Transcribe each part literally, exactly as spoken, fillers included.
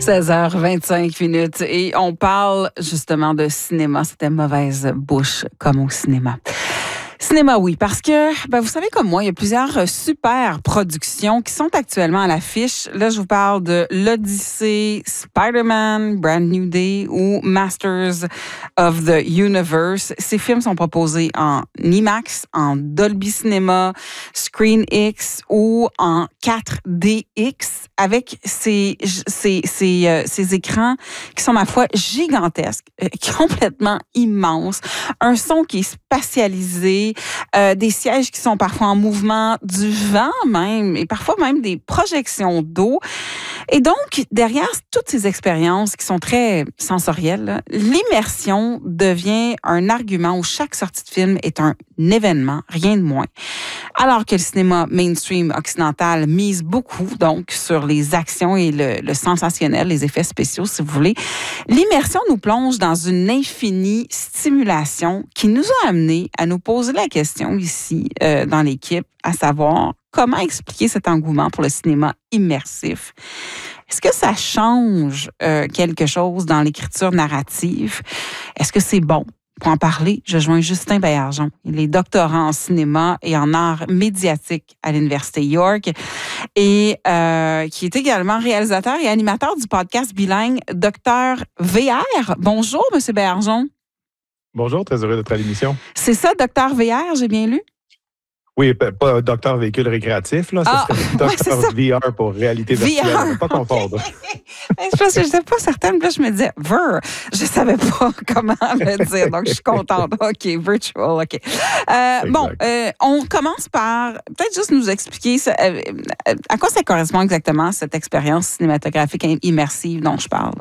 seize heures vingt-cinq minutes et on parle justement de cinéma. C'était mauvaise bouche comme au cinéma. Cinéma, oui, parce que, ben, vous savez comme moi, il y a plusieurs super productions qui sont actuellement à l'affiche. Là, je vous parle de l'Odyssée, Spider-Man, Brand New Day ou Masters of the Universe. Ces films sont proposés en IMAX, en Dolby Cinema, Screen X ou en quatre D X avec ces, ces, ces, euh, ces écrans qui sont, ma foi, gigantesques, euh, complètement immenses. Un son qui est spatialisé, Euh, des sièges qui sont parfois en mouvement, du vent même, et parfois même des projections d'eau. Et donc, derrière toutes ces expériences qui sont très sensorielles, là, l'immersion devient un argument où chaque sortie de film est un événement, rien de moins. Alors que le cinéma mainstream occidental mise beaucoup donc sur les actions et le, le sensationnel, les effets spéciaux, si vous voulez, l'immersion nous plonge dans une infinie stimulation qui nous a amenés à nous poser la question ici euh, dans l'équipe, à savoir comment expliquer cet engouement pour le cinéma immersif. Est-ce que ça change euh, quelque chose dans l'écriture narrative? Est-ce que c'est bon? Pour en parler, je joins Justin Baillargeon. Il est doctorant en cinéma et en art médiatique à l'Université York et euh, qui est également réalisateur et animateur du podcast bilingue Docteur V R. Bonjour, M. Baillargeon. Bonjour, très heureux d'être à l'émission. C'est ça, Docteur V R, j'ai bien lu? Oui, pas Docteur Véhicule Récréatif, là. Ah, ça serait Docteur ouais, V R pour réalité virtuelle. On ne pas confondre. Je pense que je n'étais pas certaine. Puis là, je me disais, Ver, je ne savais pas comment le dire. Donc, je suis contente. OK, virtual, OK. Euh, bon, euh, on commence par peut-être juste nous expliquer ça, euh, à quoi ça correspond exactement, cette expérience cinématographique immersive dont je parle.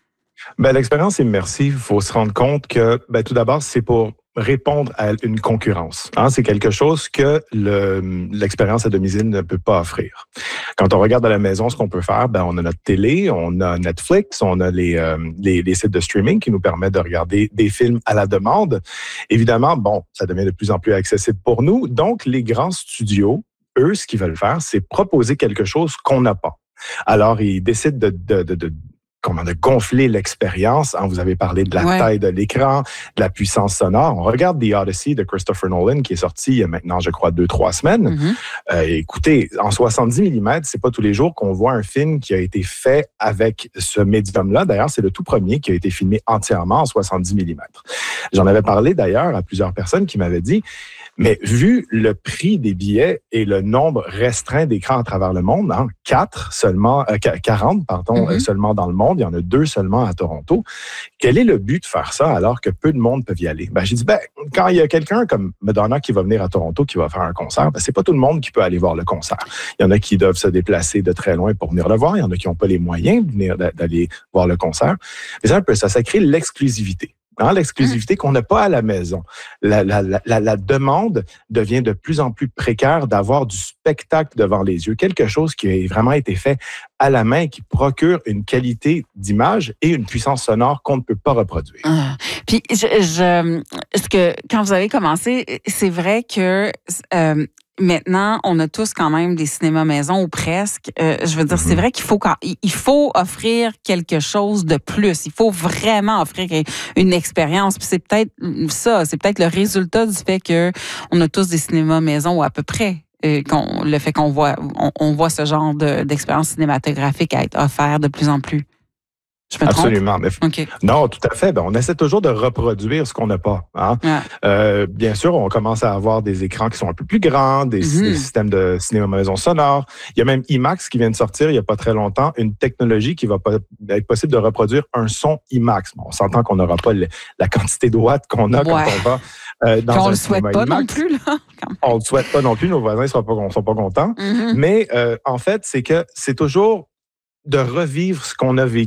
Ben, l'expérience immersive, il faut se rendre compte que, ben, tout d'abord, c'est pour répondre à une concurrence. Hein? C'est quelque chose que le, l'expérience à domicile ne peut pas offrir. Quand on regarde à la maison ce qu'on peut faire, ben, on a notre télé, on a Netflix, on a les, euh, les, les sites de streaming qui nous permettent de regarder des films à la demande. Évidemment, bon, ça devient de plus en plus accessible pour nous. Donc, les grands studios, eux, ce qu'ils veulent faire, c'est proposer quelque chose qu'on n'a pas. Alors, ils décident de, de, de, de comment de gonfler l'expérience. Hein, vous avez parlé de la ouais. taille de l'écran, de la puissance sonore. On regarde The Odyssey de Christopher Nolan qui est sorti il y a maintenant, je crois, deux, trois semaines. Mm-hmm. Euh, écoutez, en soixante-dix millimètres, c'est pas tous les jours qu'on voit un film qui a été fait avec ce médium-là. D'ailleurs, c'est le tout premier qui a été filmé entièrement en soixante-dix millimètres. J'en avais parlé d'ailleurs à plusieurs personnes qui m'avaient dit, mais vu le prix des billets et le nombre restreint d'écrans à travers le monde, hein, quatre seulement, euh, quarante pardon, mm-hmm. seulement dans le monde, il y en a deux seulement à Toronto. Quel est le but de faire ça alors que peu de monde peuvent y aller? Ben, j'ai dit, ben, quand il y a quelqu'un comme Madonna qui va venir à Toronto, qui va faire un concert, ben, c'est pas tout le monde qui peut aller voir le concert. Il y en a qui doivent se déplacer de très loin pour venir le voir. Il y en a qui n'ont pas les moyens de venir, d'aller voir le concert. Mais c'est un peu ça, ça crée l'exclusivité. Hein, l'exclusivité qu'on n'a pas à la maison. La, la, la, la demande devient de plus en plus précaire d'avoir du spectacle devant les yeux, quelque chose qui a vraiment été fait à la main, qui procure une qualité d'image et une puissance sonore qu'on ne peut pas reproduire. Ah, puis, je, je, ce que quand vous avez commencé, c'est vrai que euh, maintenant, on a tous quand même des cinémas maison ou presque. Euh, je veux dire, mm-hmm. c'est vrai qu'il faut quand, il faut offrir quelque chose de plus. Il faut vraiment offrir une expérience. Puis c'est peut-être ça, c'est peut-être le résultat du fait que on a tous des cinémas maison ou à peu près. Euh, qu'on, le fait qu'on voit, on, on voit ce genre de, d'expérience cinématographique à être offert de plus en plus. Je me Absolument. Mais, okay. Non, tout à fait. Ben, on essaie toujours de reproduire ce qu'on n'a pas. Hein? Ouais. Euh, bien sûr, on commence à avoir des écrans qui sont un peu plus grands, des, mm-hmm. des systèmes de cinéma maison sonore. Il y a même IMAX qui vient de sortir il n'y a pas très longtemps, une technologie qui va pas être possible de reproduire un son IMAX. Bon, on s'entend qu'on n'aura pas le, la quantité de watts qu'on a ouais. quand on va euh, dans on un le souhaite pas IMAX. Non plus, là. On ne le souhaite pas non plus. Nos voisins ne sont pas, sont pas contents. Mm-hmm. Mais euh, en fait, c'est que c'est toujours de revivre ce qu'on a vécu.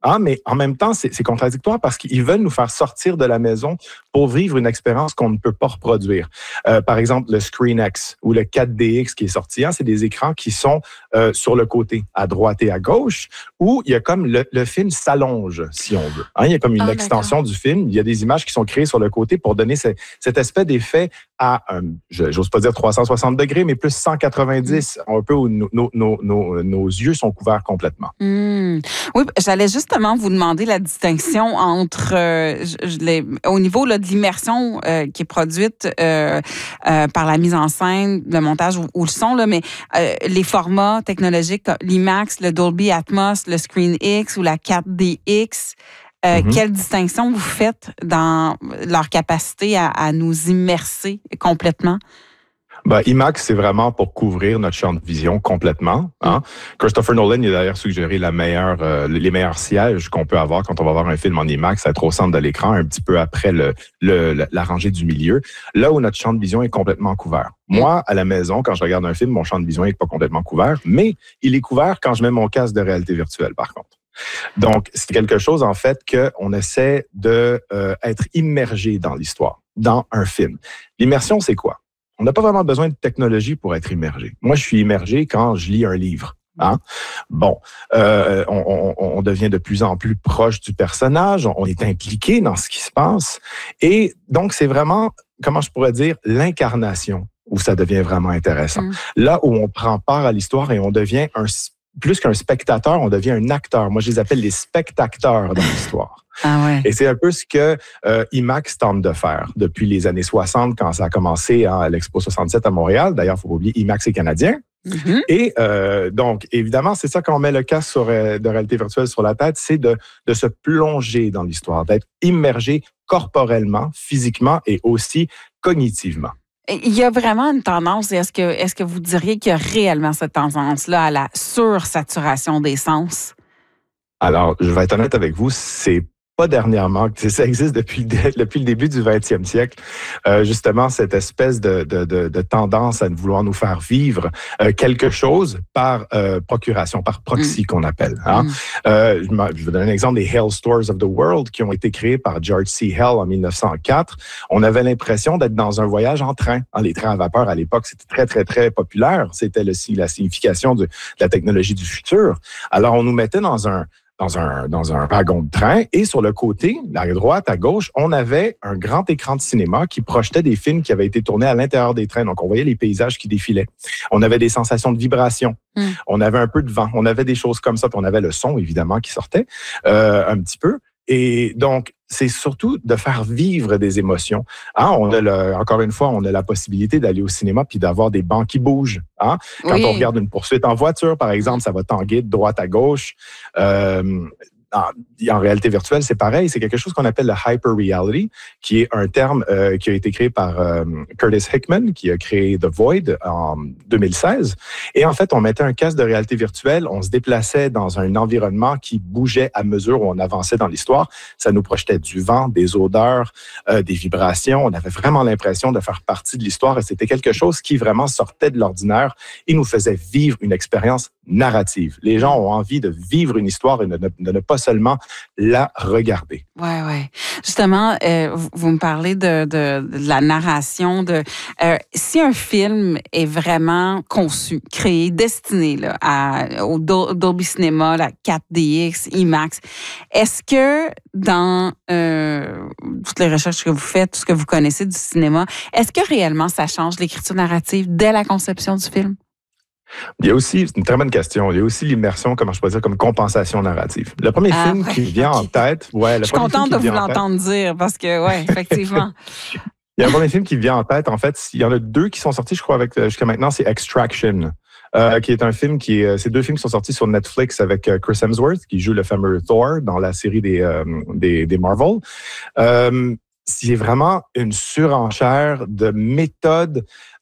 Hein, mais en même temps, c'est, c'est contradictoire parce qu'ils veulent nous faire sortir de la maison pour vivre une expérience qu'on ne peut pas reproduire. Euh, par exemple, le ScreenX ou le quatre D X qui est sorti, hein, c'est des écrans qui sont euh, sur le côté, à droite et à gauche, où il y a comme le, le film s'allonge, si on veut. Hein, il y a comme une ah, extension d'accord. du film. Il y a des images qui sont créées sur le côté pour donner ce, cet aspect d'effet à, un, j'ose pas dire trois cent soixante degrés, mais plus cent quatre-vingt-dix, mm. un peu où nos, nos, nos, nos yeux sont couverts complètement. Mm. Oui, j'allais justement vous demander la distinction entre, euh, je, je les, au niveau là, de l'immersion euh, qui est produite euh, euh, par la mise en scène, le montage ou, ou le son, là, mais euh, les formats technologiques, l'IMAX, le Dolby Atmos, le ScreenX ou la quatre D X, euh, mm-hmm. quelle distinction vous faites dans leur capacité à, à nous immerser complètement? Ben, IMAX, c'est vraiment pour couvrir notre champ de vision complètement. Hein? Mm. Christopher Nolan il a d'ailleurs suggéré la meilleure, euh, les meilleurs sièges qu'on peut avoir quand on va voir un film en IMAX, être au centre de l'écran, un petit peu après le, le, la rangée du milieu, là où notre champ de vision est complètement couvert. Mm. Moi, à la maison, quand je regarde un film, mon champ de vision n'est pas complètement couvert, mais il est couvert quand je mets mon casque de réalité virtuelle, par contre. Donc, c'est quelque chose, en fait, qu'on essaie de euh, être immergé dans l'histoire, dans un film. L'immersion, c'est quoi? On n'a pas vraiment besoin de technologie pour être immergé. Moi, je suis immergé quand je lis un livre. Hein? Bon, euh, on, on, on devient de plus en plus proche du personnage, on est impliqué dans ce qui se passe. Et donc, c'est vraiment, comment je pourrais dire, l'incarnation où ça devient vraiment intéressant. Mm. Là où on prend part à l'histoire et on devient un plus qu'un spectateur, on devient un acteur. Moi, je les appelle les spectateurs dans l'histoire. Ah ouais. Et c'est un peu ce que euh, IMAX tente de faire depuis les années soixante, quand ça a commencé hein, à l'Expo soixante-sept à Montréal. D'ailleurs, il ne faut pas oublier, IMAX est canadien. Mm-hmm. Et euh, donc, évidemment, c'est ça quand on met le casque sur, euh, de réalité virtuelle sur la tête, c'est de, de se plonger dans l'histoire, d'être immergé corporellement, physiquement et aussi cognitivement. Il y a vraiment une tendance, est-ce que, est-ce que vous diriez qu'il y a réellement cette tendance-là à la sursaturation des sens? Alors, je vais être honnête avec vous, c'est pas dernièrement, ça existe depuis, depuis le début du vingtième siècle, euh, justement cette espèce de, de, de, de tendance à vouloir nous faire vivre euh, quelque chose par euh, procuration, par proxy mm. qu'on appelle. Hein? Mm. Euh, je, je vais donner un exemple des Hell Stores of the World qui ont été créés par George C. Hell en mille neuf cent quatre. On avait l'impression d'être dans un voyage en train. Hein, les trains à vapeur à l'époque, c'était très, très, très populaire. C'était le, la signification de, de la technologie du futur. Alors, on nous mettait dans un dans un, dans un wagon de train et sur le côté, à droite, à gauche, on avait un grand écran de cinéma qui projetait des films qui avaient été tournés à l'intérieur des trains. Donc, on voyait les paysages qui défilaient. On avait des sensations de vibration. Mm. On avait un peu de vent. On avait des choses comme ça. Puis on avait le son, évidemment, qui sortait euh, un petit peu. Et donc, c'est surtout de faire vivre des émotions. Hein, on a le, encore une fois, on a la possibilité d'aller au cinéma puis d'avoir des bancs qui bougent. Hein? Quand oui. on regarde une poursuite en voiture, par exemple, ça va tanguer de droite à gauche. Euh, en, en réalité virtuelle, c'est pareil. C'est quelque chose qu'on appelle le hyper reality, qui est un terme euh, qui a été créé par euh, Curtis Hickman, qui a créé The Void en deux mille seize. Et en fait, on mettait un casque de réalité virtuelle, on se déplaçait dans un environnement qui bougeait à mesure où on avançait dans l'histoire. Ça nous projetait du vent, des odeurs, euh, des vibrations. On avait vraiment l'impression de faire partie de l'histoire et c'était quelque chose qui vraiment sortait de l'ordinaire et nous faisait vivre une expérience narrative. Les gens ont envie de vivre une histoire et de ne, de ne pas seulement la regarder. Oui, oui. Justement, euh, vous, vous me parlez de, de, de la narration. De, euh, si un film est vraiment conçu, créé, destiné là, à, au Dolby Cinema, la quatre D X, IMAX, est-ce que dans euh, toutes les recherches que vous faites, tout ce que vous connaissez du cinéma, est-ce que réellement ça change l'écriture narrative dès la conception du film? Il y a aussi, c'est une très bonne question, il y a aussi l'immersion, comment je pourrais dire, comme compensation narrative. Le premier ah, film ouais, qui me vient okay. en tête... Ouais, le je suis contente de vous l'entendre tête, dire, parce que, oui, effectivement. Il y a un premier film qui me vient en tête, en fait, il y en a deux qui sont sortis, je crois, avec jusqu'à maintenant, c'est Extraction. Euh, qui est un film qui est... Ces deux films qui sont sortis sur Netflix avec Chris Hemsworth, qui joue le fameux Thor dans la série des, euh, des, des Marvel. Euh, c'est vraiment une surenchère de méthodes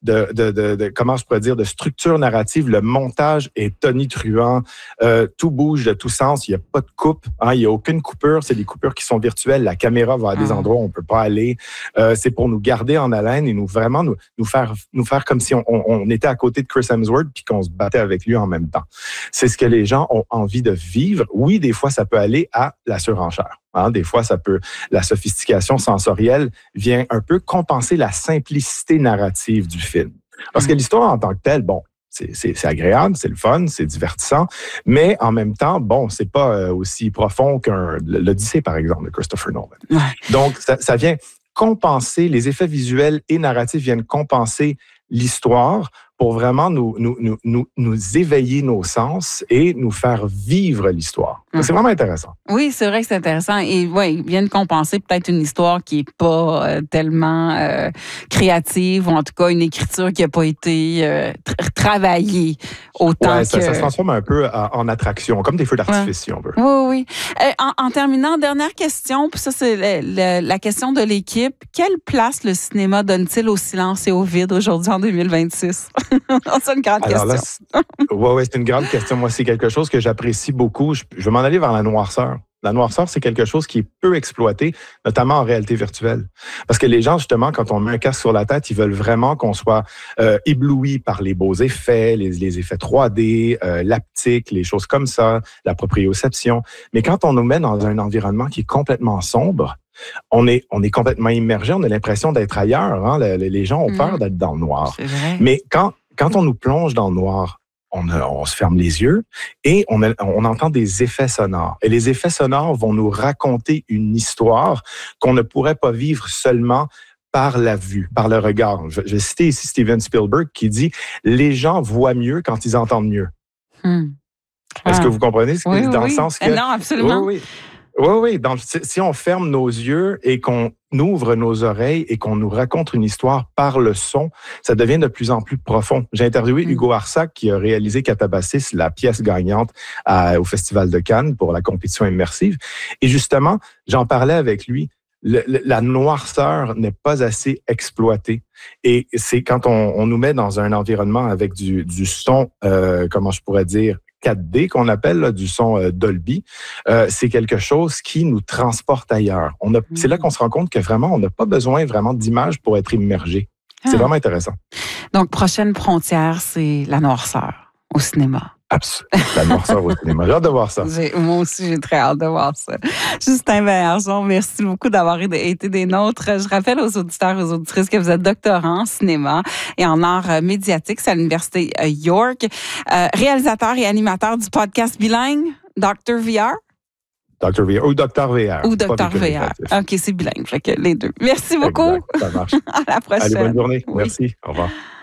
de, de, de, de comment je pourrais dire, de structure narrative. Le montage est tonitruant. Euh, tout bouge de tous sens. Il n'y a pas de coupe. Hein, il n'y a aucune coupure. C'est des coupures qui sont virtuelles. La caméra va à des endroits où on ne peut pas aller. Euh, c'est pour nous garder en haleine et nous vraiment nous, nous, faire, nous faire comme si on, on, on était à côté de Chris Hemsworth puis qu'on se battait avec lui en même temps. C'est ce que les gens ont envie de vivre. Oui, des fois, ça peut aller à la surenchère. Hein, des fois, ça peut, la sophistication sensorielle vient un peu compenser la simplicité narrative du film. Parce que l'histoire en tant que telle, bon, c'est, c'est, c'est agréable, c'est le fun, c'est divertissant, mais en même temps, bon, c'est pas aussi profond qu'un l'Odyssée, par exemple, de Christopher Nolan. Ouais. Donc, ça, ça vient compenser, les effets visuels et narratifs viennent compenser l'histoire pour vraiment nous, nous, nous, nous, nous éveiller nos sens et nous faire vivre l'histoire. Mmh. C'est vraiment intéressant. Oui, c'est vrai que c'est intéressant. Et ouais, ils viennent compenser peut-être une histoire qui n'est pas euh, tellement euh, créative, ou en tout cas une écriture qui n'a pas été euh, tra- travaillée autant ouais, que... Ça, ça se transforme un peu en attraction, comme des feux d'artifice, ouais. si on veut. Oui, oui. Euh, en, en terminant, dernière question, puis ça, c'est le, le, la question de l'équipe. Quelle place le cinéma donne-t-il au silence et au vide aujourd'hui en deux mille vingt-six? C'est une grande Alors question. Oui, ouais, c'est une grande question. Moi, c'est quelque chose que j'apprécie beaucoup. Je, je vais m'en aller vers la noirceur. La noirceur, c'est quelque chose qui est peu exploité, notamment en réalité virtuelle. Parce que les gens, justement, quand on met un casque sur la tête, ils veulent vraiment qu'on soit euh, ébloui par les beaux effets, les, les effets trois D, euh, l'haptique, les choses comme ça, la proprioception. Mais quand on nous met dans un environnement qui est complètement sombre, on est, on est complètement immergé, on a l'impression d'être ailleurs. Hein? Les, les gens ont peur mmh. d'être dans le noir. C'est vrai. Mais quand, quand on nous plonge dans le noir, On, a, on se ferme les yeux et on, a, on entend des effets sonores. Et les effets sonores vont nous raconter une histoire qu'on ne pourrait pas vivre seulement par la vue, par le regard. Je, je vais citer ici Steven Spielberg qui dit « Les gens voient mieux quand ils entendent mieux hmm. ». Est-ce ah. que vous comprenez ce que oui, dans oui. le sens que... Non, absolument. Oui, oui. Oui, oui. Donc, si on ferme nos yeux et qu'on ouvre nos oreilles et qu'on nous raconte une histoire par le son, ça devient de plus en plus profond. J'ai interviewé mmh. Hugo Arsac qui a réalisé Catabasis, la pièce gagnante à, au Festival de Cannes pour la compétition immersive. Et justement, j'en parlais avec lui. Le, le, la noirceur n'est pas assez exploitée. Et c'est quand on, on nous met dans un environnement avec du, du son, euh, comment je pourrais dire, quatre D qu'on appelle, là, du son euh, Dolby, euh, c'est quelque chose qui nous transporte ailleurs. On a, mmh. C'est là qu'on se rend compte que vraiment, on n'a pas besoin vraiment d'images pour être immergé. Ah. C'est vraiment intéressant. Donc, prochaine frontière, c'est la noirceur au cinéma. Absolument. La noirceur au cinéma. J'ai hâte de voir ça. J'ai, moi aussi, j'ai très hâte de voir ça. Justin Baillargeon, merci beaucoup d'avoir été des nôtres. Je rappelle aux auditeurs et aux auditrices que vous êtes doctorant en cinéma et en arts médiatiques à l'Université York, euh, réalisateur et animateur du podcast bilingue docteur V R. docteur V R ou docteur V R. Ou docteur V R. OK, c'est bilingue, fait que les deux. Merci beaucoup. Exact, ça marche. À la prochaine. Allez, bonne journée. Oui. Merci. Au revoir.